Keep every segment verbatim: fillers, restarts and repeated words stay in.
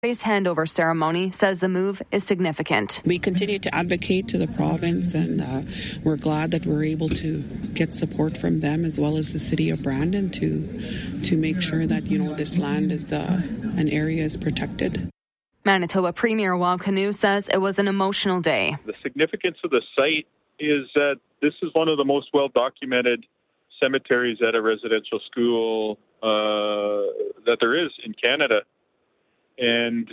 handover ceremony says the move is significant. We continue to advocate to the province, and uh, we're glad that we're able to get support from them as well as the city of Brandon to to make sure that, you know, this land is uh, an area is protected. Manitoba Premier Wab Kinew says it was an emotional day. The significance of the site is that this is one of the most well-documented cemeteries at a residential school uh, that there is in Canada. And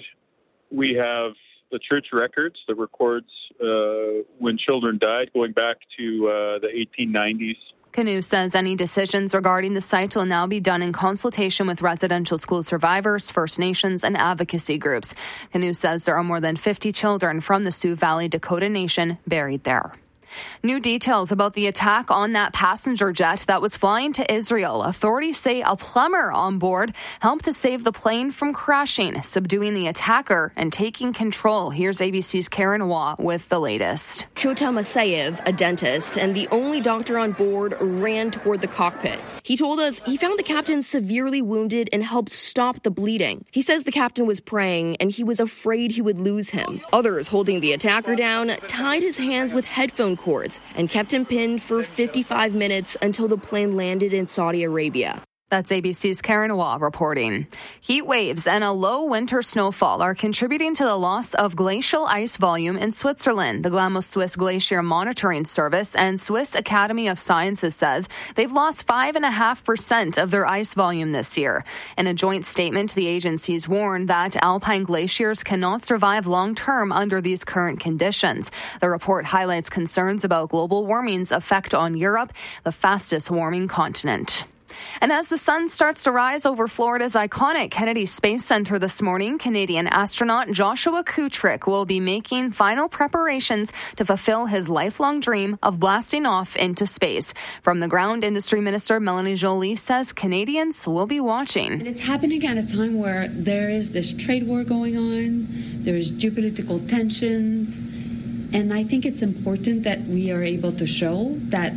we have the church records that records uh, when children died going back to uh, the eighteen nineties. Kinew says any decisions regarding the site will now be done in consultation with residential school survivors, First Nations, and advocacy groups. Kinew says there are more than fifty children from the Sioux Valley Dakota Nation buried there. New details about the attack on that passenger jet that was flying to Israel. Authorities say a plumber on board helped to save the plane from crashing, subduing the attacker and taking control. Here's A B C's Karen Waugh with the latest. Shotam Asayev, a dentist and the only doctor on board, ran toward the cockpit. He told us he found the captain severely wounded and helped stop the bleeding. He says the captain was praying and he was afraid he would lose him. Others holding the attacker down tied his hands with headphone cords and kept him pinned for fifty-five minutes until the plane landed in Saudi Arabia. That's A B C's Karen Waugh reporting. Heat waves and a low winter snowfall are contributing to the loss of glacial ice volume in Switzerland. The Glamos Swiss Glacier Monitoring Service and Swiss Academy of Sciences says they've lost five point five percent of their ice volume this year. In a joint statement, the agencies warned that alpine glaciers cannot survive long-term under these current conditions. The report highlights concerns about global warming's effect on Europe, the fastest warming continent. And as the sun starts to rise over Florida's iconic Kennedy Space Center this morning, Canadian astronaut Joshua Kutrick will be making final preparations to fulfill his lifelong dream of blasting off into space. From the ground, Industry Minister Melanie Joly says Canadians will be watching. And it's happening at a time where there is this trade war going on, there's geopolitical tensions, and I think it's important that we are able to show that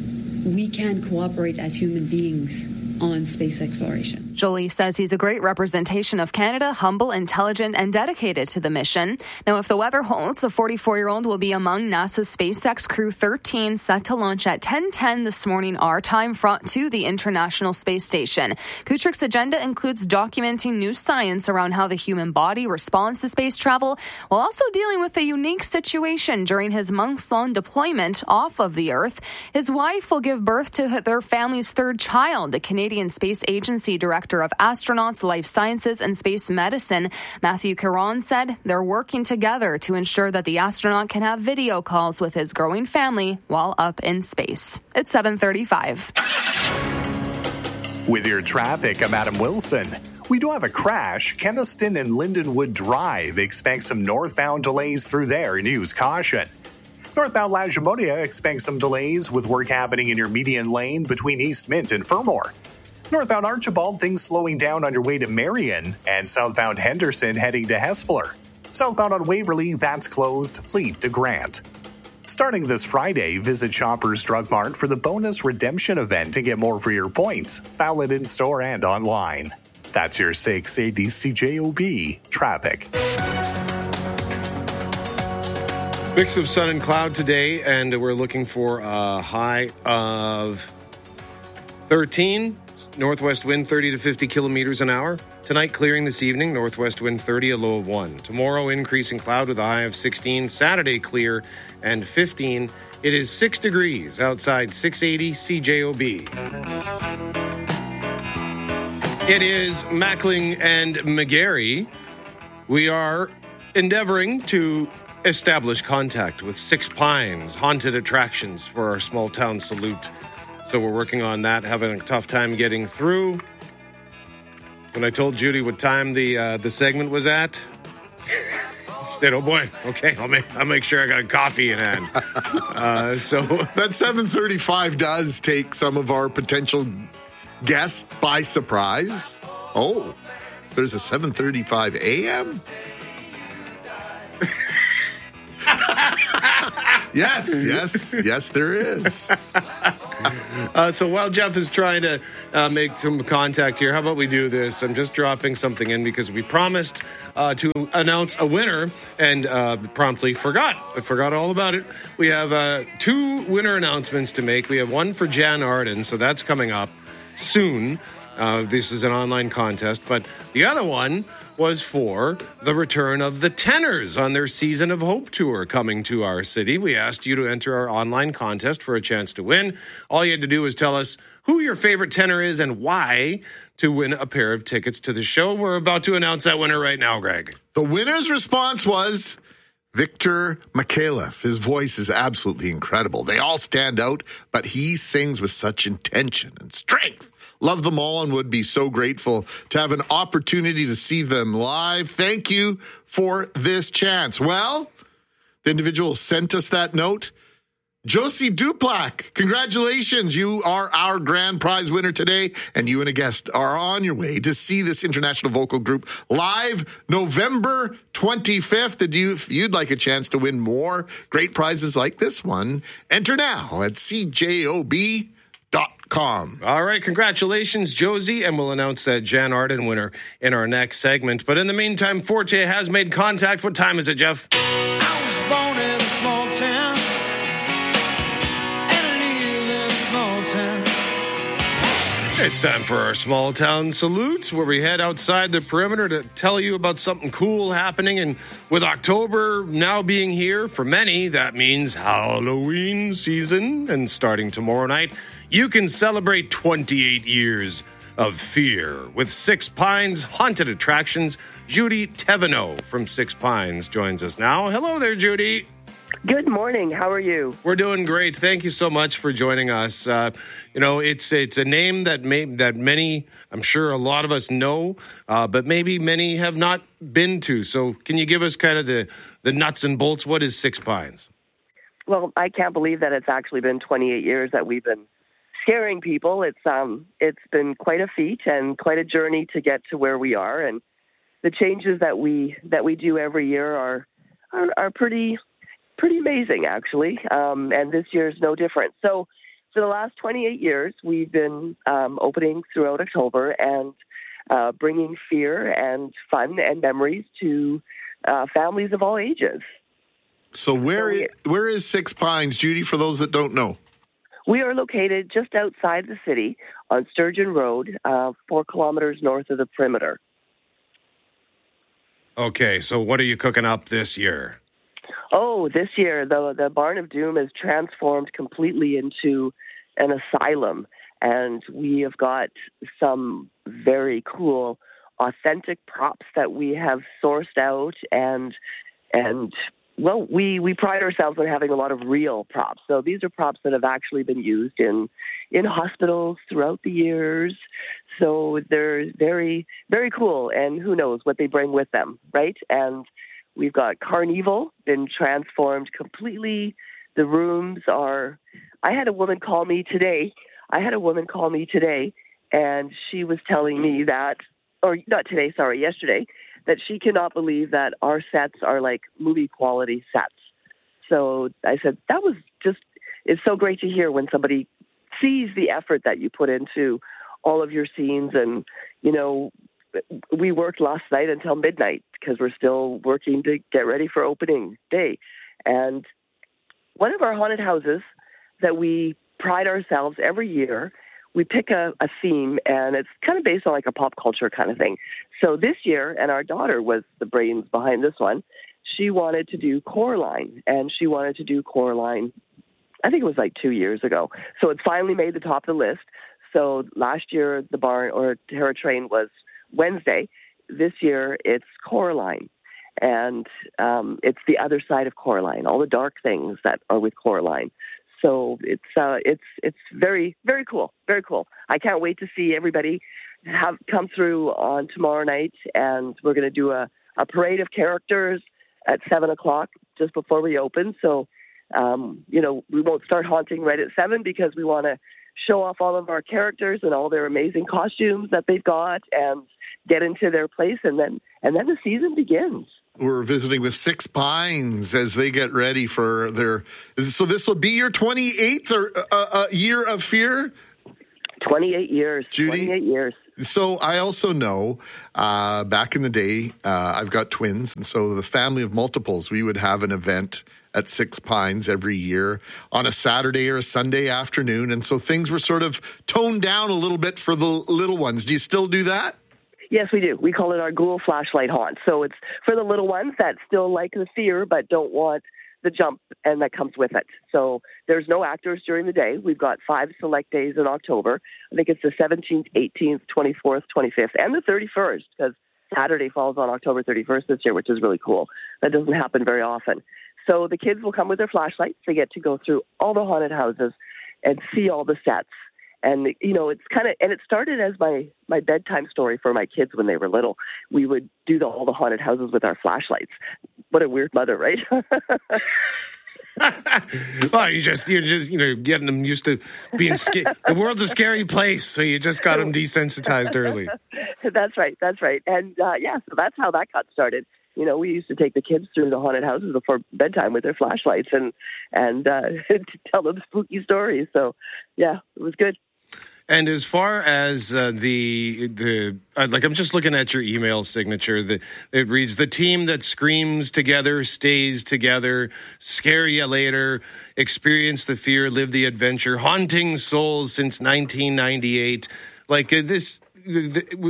we can cooperate as human beings on space exploration. Jolie says he's a great representation of Canada, humble, intelligent, and dedicated to the mission. Now, if the weather holds, the forty-four-year-old will be among NASA's SpaceX Crew thirteen, set to launch at ten ten this morning our time front to the International Space Station. Kutrick's agenda includes documenting new science around how the human body responds to space travel, while also dealing with a unique situation during his months-long deployment off of the Earth. His wife will give birth to their family's third child. The Canadian Space Agency Director of Astronauts, Life Sciences, and Space Medicine, Matthew Caron, said they're working together to ensure that the astronaut can have video calls with his growing family while up in space. It's seven thirty-five. With your traffic, I'm Adam Wilson. We do have a crash. Kendallston and Lindenwood Drive expect some northbound delays through there and use caution. Northbound Lagimonia expects some delays with work happening in your median lane between East Mint and Fermor. Northbound Archibald, things slowing down on your way to Marion, and southbound Henderson heading to Hespeler. Southbound on Waverly, that's closed, Fleet to Grant. Starting this Friday, visit Shoppers Drug Mart for the bonus redemption event to get more for your points, valid in store and online. That's your six eighty C J O B traffic. Mix of sun and cloud today, and we're looking for a high of thirteen. Northwest wind thirty to fifty kilometers an hour. Tonight, clearing this evening. Northwest wind thirty, a low of one. Tomorrow, increasing cloud with a high of sixteen. Saturday, clear and fifteen. It is six degrees outside six eighty C J O B. It is Mackling and McGarry. We are endeavoring to establish contact with Six Pines haunted attractions for our small town salute. So we're working on that, having a tough time getting through. When I told Judy what time the uh, the segment was at, she said, "Oh boy, okay, I'll make I'll make sure I got a coffee in hand." uh, so that seven thirty-five does take some of our potential guests by surprise. Oh, there's a seven thirty-five a.m. Yes, yes, yes, there is. uh, so while Jeff is trying to uh, make some contact here, how about we do this? I'm just dropping something in because we promised uh, to announce a winner and uh, promptly forgot. I forgot all about it. We have uh, two winner announcements to make. We have one for Jan Arden, so that's coming up soon. Uh, this is an online contest, but the other one was for the return of the Tenors on their Season of Hope tour coming to our city. We asked you to enter our online contest for a chance to win. All you had to do was tell us who your favorite tenor is and why to win a pair of tickets to the show. We're about to announce that winner right now, Greg. The winner's response was Victor Micallef. His voice is absolutely incredible. They all stand out, but he sings with such intention and strength. Love them all and would be so grateful to have an opportunity to see them live. Thank you for this chance. Well, the individual sent us that note. Josie Duplac, congratulations. You are our grand prize winner today, and you and a guest are on your way to see this international vocal group live November twenty-fifth. And you, if you'd like a chance to win more great prizes like this one, enter now at C J O B dot com. All right, congratulations, Josie, and we'll announce that Jan Arden winner in our next segment. But in the meantime, Forte has made contact. What time is it, Jeff? I was born in a small town, and I live in a small town. It's time for our small town salutes, where we head outside the perimeter to tell you about something cool happening. And with October now being here, for many, that means Halloween season. And starting tomorrow night, you can celebrate twenty-eight years of fear with Six Pines Haunted Attractions. Judy Tevenot from Six Pines joins us now. Hello there, Judy. Good morning. How are you? We're doing great. Thank you so much for joining us. Uh, you know, it's it's a name that may, that many, I'm sure a lot of us know, uh, but maybe many have not been to. So can you give us kind of the, the nuts and bolts? What is Six Pines? Well, I can't believe that it's actually been twenty-eight years that we've been scaring people. It's um, it's been quite a feat and quite a journey to get to where we are. And the changes that we that we do every year are are, are pretty pretty amazing, actually. Um, and this year is no different. So for the last twenty-eight years, we've been um, opening throughout October and uh, bringing fear and fun and memories to uh, families of all ages. So where so we, is, where is Six Pines, Judy, for those that don't know? We are located just outside the city on Sturgeon Road, uh, four kilometers north of the perimeter. Okay, so what are you cooking up this year? Oh, this year, the, the Barn of Doom is transformed completely into an asylum, and we have got some very cool, authentic props that we have sourced out, and and well, we, we pride ourselves on having a lot of real props. So these are props that have actually been used in in hospitals throughout the years. So they're very, very cool, and who knows what they bring with them, right? And we've got Carnival, been transformed completely. The rooms are... I had a woman call me today. I had a woman call me today, and she was telling me that, or not today, sorry, yesterday, that she cannot believe that our sets are like movie quality sets. So I said, that was just, it's so great to hear when somebody sees the effort that you put into all of your scenes. And, you know, we worked last night until midnight because we're still working to get ready for opening day. And one of our haunted houses that we pride ourselves every year, we pick a, a theme, and it's kind of based on like a pop culture kind of thing. So this year, and our daughter was the brains behind this one, she wanted to do Coraline, and she wanted to do Coraline, I think it was like two years ago. So it's finally made the top of the list. So last year, the barn or Terror Train was Wednesday. This year, it's Coraline, and um, it's the other side of Coraline, all the dark things that are with Coraline. So it's uh, it's it's very, very cool, very cool. I can't wait to see everybody have come through on tomorrow night, and we're going to do a, a parade of characters at seven o'clock just before we open. So, um, you know, we won't start haunting right at seven because we want to show off all of our characters and all their amazing costumes that they've got and get into their place, and then and then the season begins. We're visiting with Six Pines as they get ready for their. So this will be your twenty-eighth or, uh, uh, year of Fear? twenty-eight years. Judy? twenty-eight years. So I also know uh, back in the day, uh, I've got twins. And so the family of multiples, we would have an event at Six Pines every year on a Saturday or a Sunday afternoon. And so things were sort of toned down a little bit for the little ones. Do you still do that? Yes, we do. We call it our Ghoul Flashlight Haunt. So it's for the little ones that still like the fear but don't want the jump and that comes with it. So there's no actors during the day. We've got five select days in October. I think it's the seventeenth, eighteenth, twenty-fourth, twenty-fifth, and the thirty-first, because Saturday falls on October thirty-first this year, which is really cool. That doesn't happen very often. So the kids will come with their flashlights. They get to go through all the haunted houses and see all the sets. And, you know, it's kind of, and it started as my, my bedtime story for my kids when they were little. We would do the, all the haunted houses with our flashlights. What a weird mother, right? Well, you just, you're just, you know, getting them used to being scared. The world's a scary place, so you just got them desensitized early. That's right. That's right. And, uh, yeah, so that's how that got started. You know, we used to take the kids through the haunted houses before bedtime with their flashlights and, and uh, to tell them spooky stories. So, yeah, it was good. And as far as uh, the the uh, like, I'm just looking at your email signature. The, it reads, "The team that screams together stays together. Scare you later. Experience the fear. Live the adventure. Haunting souls since nineteen ninety-eight." Like uh, this, the, the,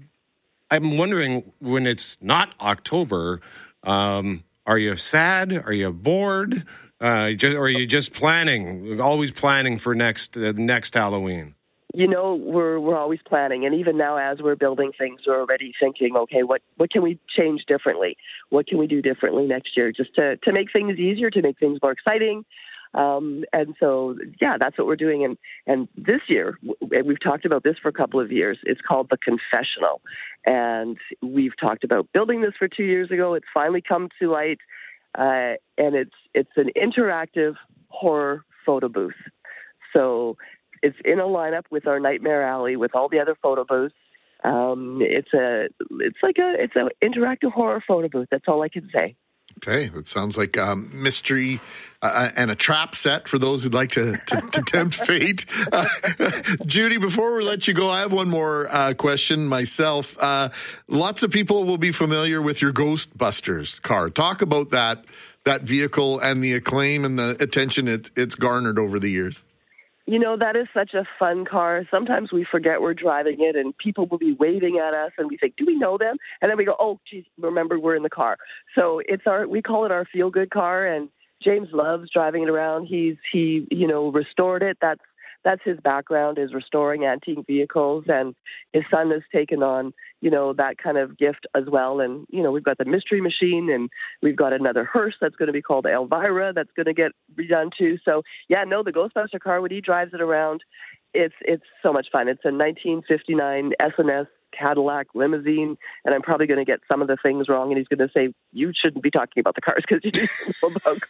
I'm wondering, when it's not October, um, are you sad? Are you bored? Uh, just, or are you just planning? Always planning for next uh, next Halloween. You know, we're we're always planning, and even now as we're building things, we're already thinking, okay, what, what can we change differently? What can we do differently next year just to, to make things easier, to make things more exciting? Um, and so, yeah, that's what we're doing. And, and this year, we've talked about this for a couple of years. It's called The Confessional. And we've talked about building this for two years ago. It's finally come to light. Uh, and it's it's an interactive horror photo booth. So it's in a lineup with our Nightmare Alley with all the other photo booths. Um, it's a, it's like a, it's an interactive horror photo booth. That's all I can say. Okay, it sounds like um, mystery uh, and a trap set for those who'd like to, to, to tempt fate. Uh, Judy, before we let you go, I have one more uh, question myself. Uh, lots of people will be familiar with your Ghostbusters car. Talk about that that vehicle and the acclaim and the attention it, it's garnered over the years. You know, that is such a fun car. Sometimes we forget we're driving it and people will be waving at us and we think, do we know them? And then we go, oh, geez, remember we're in the car. So it's our, we call it our feel-good car, and James loves driving it around. He's, he, you know, restored it. That's, that's his background, is restoring antique vehicles, and his son has taken on, you know, that kind of gift as well. And, you know, we've got the Mystery Machine, and we've got another hearse that's going to be called Elvira that's going to get redone too. So, yeah, no, the Ghostbuster car, when he drives it around, it's it's so much fun. It's a nineteen fifty-nine S and S Cadillac limousine, and I'm probably going to get some of the things wrong, and he's going to say, you shouldn't be talking about the cars because you don't know about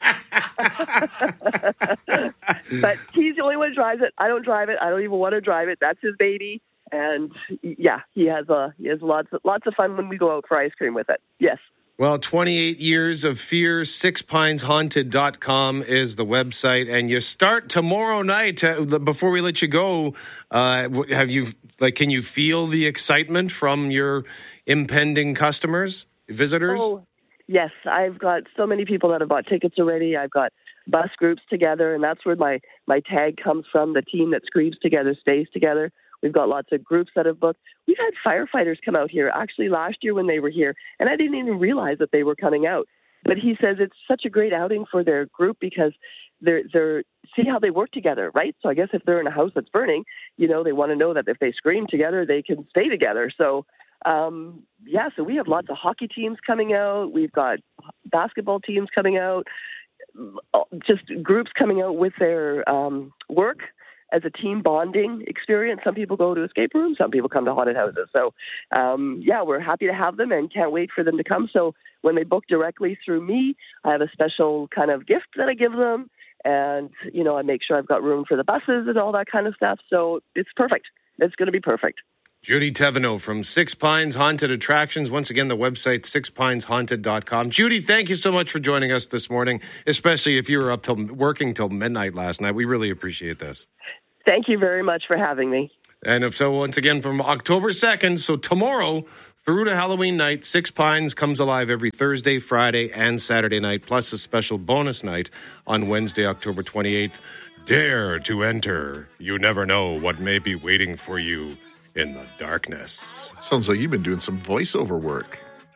cars. But he's the only one who drives it. I don't drive it. I don't even want to drive it. That's his baby. And yeah, he has a he has lots of, lots of fun when we go out for ice cream with it. Yes. Well, twenty-eight years of fear. six pines haunted dot com is the website, and you start tomorrow night. Uh, before we let you go, uh, have you like? Can you feel the excitement from your impending customers, visitors? Oh, yes, I've got so many people that have bought tickets already. I've got bus groups together, and that's where my my tag comes from. The team that screams together stays together. We've got lots of groups that have booked. We've had firefighters come out here, actually last year when they were here, and I didn't even realize that they were coming out. But he says it's such a great outing for their group because they're, they're see how they work together, right? So I guess if they're in a house that's burning, you know, they want to know that if they scream together, they can stay together. So, um, yeah, so we have lots of hockey teams coming out. We've got basketball teams coming out, just groups coming out with their um, work as a team bonding experience. Some people go to escape rooms, some people come to haunted houses. So, um, yeah, we're happy to have them and can't wait for them to come. So when they book directly through me, I have a special kind of gift that I give them. And, you know, I make sure I've got room for the buses and all that kind of stuff. So it's perfect. It's going to be perfect. Judy Teveno from Six Pines Haunted Attractions. Once again, the website, six pines haunted dot com. Judy, thank you so much for joining us this morning, especially if you were up till working till midnight last night. We really appreciate this. Thank you very much for having me. And if so, once again, from October second, so tomorrow through to Halloween night, Six Pines comes alive every Thursday, Friday, and Saturday night, plus a special bonus night on Wednesday, October twenty-eighth. Dare to enter. You never know what may be waiting for you in the darkness. Sounds like you've been doing some voiceover work.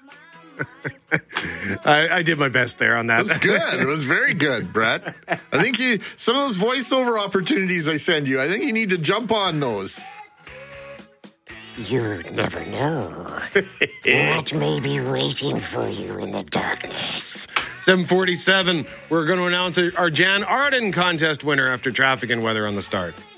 I, I did my best there on that. It was good. It was very good, Brett. I think you, some of those voiceover opportunities I send you, I think you need to jump on those. You never know what may be waiting for you in the darkness. seven forty-seven, we're going to announce our Jan Arden contest winner after traffic and weather on the start.